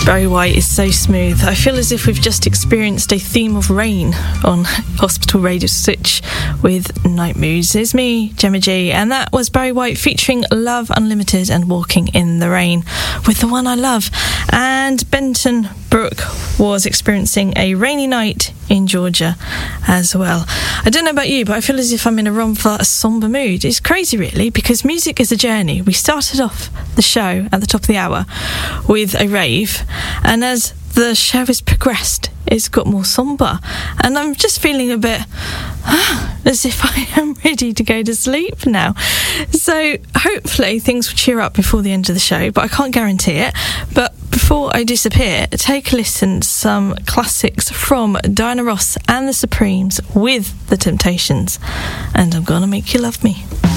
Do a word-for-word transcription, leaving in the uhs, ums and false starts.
Barry White is so smooth. I feel as if we've just experienced a theme of rain on Hospital Radio Switch with Night Moods. It's me, Gemma G, and that was Barry White featuring Love Unlimited and Walking in the Rain with the one I love. And Benton Brook was experiencing a rainy night in Georgia as well. I don't know about you, but I feel as if I'm in a rather sombre mood. It's crazy, really, because music is a journey. We started off the show at the top of the hour with a rave, and as the show has progressed, it's got more sombre, and I'm just feeling a bit ah, as if I am ready to go to sleep now. So hopefully things will cheer up before the end of the show, but I can't guarantee it. But before I disappear, take a listen to some classics from Diana Ross and the Supremes with The Temptations, and I'm Gonna Make You Love Me.